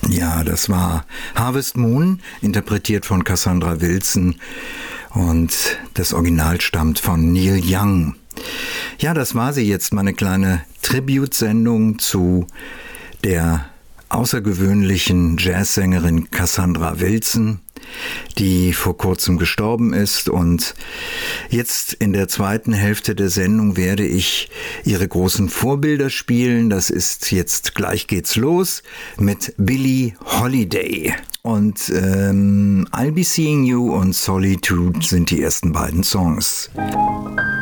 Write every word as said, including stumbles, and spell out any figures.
Ja, das war Harvest Moon, interpretiert von Cassandra Wilson, und das Original stammt von Neil Young. Ja, das war sie jetzt, meine kleine Tribute-Sendung zu der außergewöhnlichen Jazzsängerin Cassandra Wilson, die vor kurzem gestorben ist, und jetzt in der zweiten Hälfte der Sendung werde ich ihre großen Vorbilder spielen. Das ist jetzt, gleich geht's los mit Billie Holiday, und ähm, I'll Be Seeing You und Solitude sind die ersten beiden Songs.